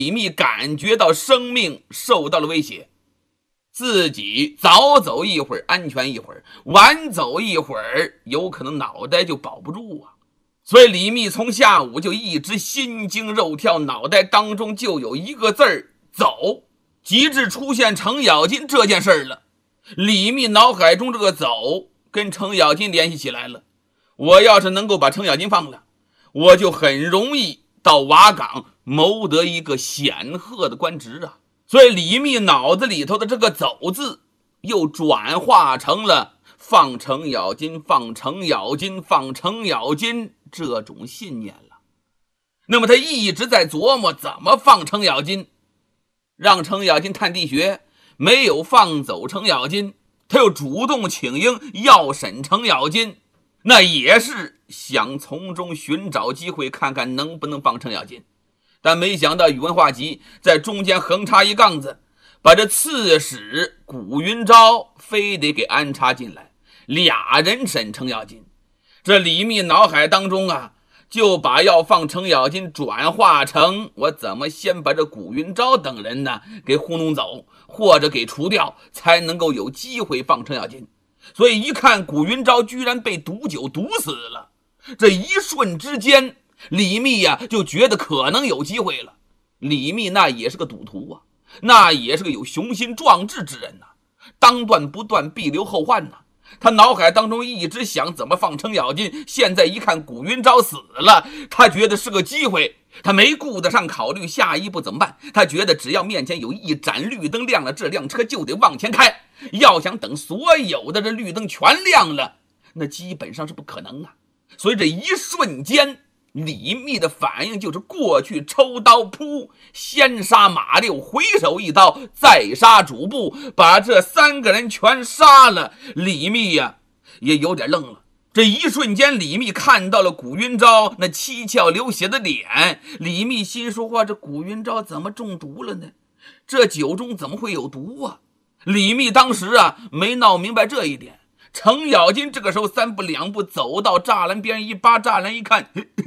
李密感觉到生命受到了威胁，自己早走一会儿安全一会儿，晚走一会儿有可能脑袋就保不住啊。所以李密从下午就一直心惊肉跳，脑袋当中就有一个字儿走，极致出现程咬金这件事了。李密脑海中这个走跟程咬金联系起来了，我要是能够把程咬金放了，我就很容易到瓦岗谋得一个显赫的官职啊。所以李密脑子里头的这个走字又转化成了放程咬金放程咬金放程咬金这种信念了。那么他一直在琢磨怎么放程咬金，让程咬金探地穴，没有放走程咬金，他又主动请缨要审程咬金，那也是想从中寻找机会，看看能不能放程咬金。但没想到宇文化及在中间横插一杠子，把这刺史古云昭非得给安插进来，俩人审程咬金。这李密脑海当中啊，就把要放程咬金转化成我怎么先把这古云昭等人呢给糊弄走，或者给除掉，才能够有机会放程咬金。所以一看古云昭居然被毒酒毒死了，这一瞬之间李密呀就觉得可能有机会了。李密那也是个赌徒啊，那也是个有雄心壮志之人呐，当断不断，必留后患呐。他脑海当中一直想怎么放程咬金，现在一看古云昭死了，他觉得是个机会，他没顾得上考虑下一步怎么办。他觉得只要面前有一盏绿灯亮了，这辆车就得往前开，要想等所有的这绿灯全亮了，那基本上是不可能啊。所以这一瞬间李密的反应就是过去抽刀扑，先杀马六，回手一刀，再杀主簿，把这三个人全杀了。李密呀也有点愣了。这一瞬间李密看到了古云昭那七窍流血的脸，李密心说话，这古云昭怎么中毒了呢？这酒中怎么会有毒啊？李密当时啊没闹明白这一点。程咬金这个时候三步两步走到栅栏边，一扒栅栏一看，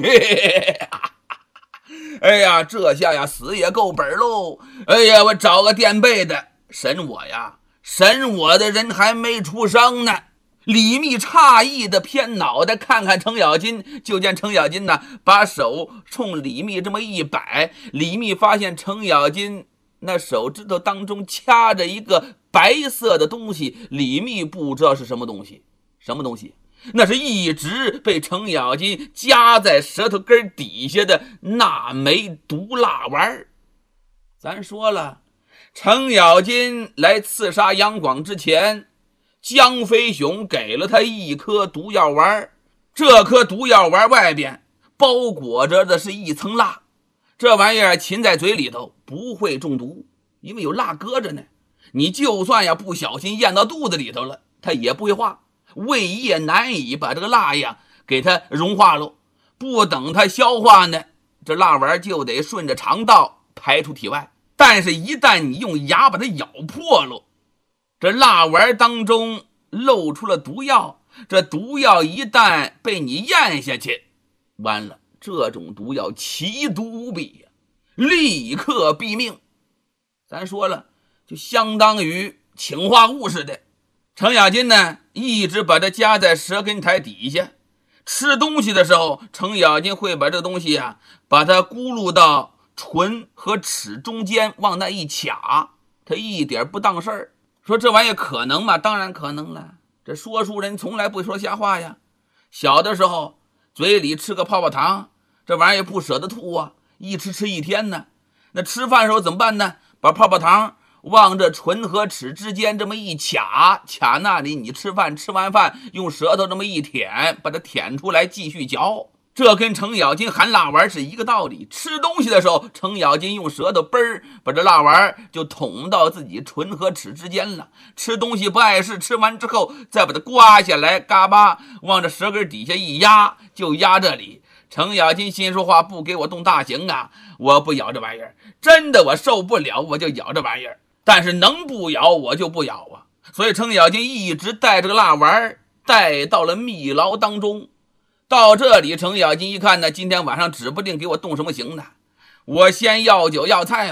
哎呀，这下呀死也够本喽！哎呀，我找个垫背的审我呀，审我的人还没出生呢。李密诧异的偏脑袋看看程咬金，就见程咬金呢把手冲李密这么一摆，李密发现程咬金那手指头当中掐着一个白色的东西，李密不知道是什么东西。什么东西？那是一直被程咬金夹在舌头根底下的那枚毒蜡丸。咱说了，程咬金来刺杀杨广之前，江飞雄给了他一颗毒药丸，这颗毒药丸外边包裹着的是一层蜡，这玩意儿噙在嘴里头不会中毒，因为有蜡搁着呢。你就算呀不小心咽到肚子里头了，它也不会化，胃液难以把这个蜡呀给它融化了，不等它消化呢，这蜡丸就得顺着肠道排出体外。但是一旦你用牙把它咬破了，这蜡丸当中露出了毒药，这毒药一旦被你咽下去，完了，这种毒药奇毒无比呀，立刻毙命。咱说了，就相当于氰化物似的。程咬金呢一直把它夹在舌根台底下，吃东西的时候程咬金会把这个东西啊把它咕噜到唇和齿中间，往那一卡，他一点不当事儿。说这玩意可能吗？当然可能了，这说书人从来不说瞎话呀。小的时候嘴里吃个泡泡糖，这玩意不舍得吐啊，一吃一天呢。那吃饭的时候怎么办呢？把泡泡糖往这唇和齿之间这么一卡，卡那里，你吃饭吃完饭用舌头这么一舔，把它舔出来继续嚼。这跟程咬金含蜡丸是一个道理。吃东西的时候程咬金用舌头把这蜡丸就捅到自己唇和齿之间了。吃东西不碍事，吃完之后再把它刮下来，嘎巴往这舌根底下一压，就压这里。程咬金心说话，不给我动大刑啊，我不咬这玩意儿，真的我受不了我就咬这玩意儿，但是能不咬我就不咬啊。所以程咬金一直带这个蜡丸带到了密牢当中。到这里程咬金一看呢，今天晚上指不定给我动什么刑呢，我先要酒要菜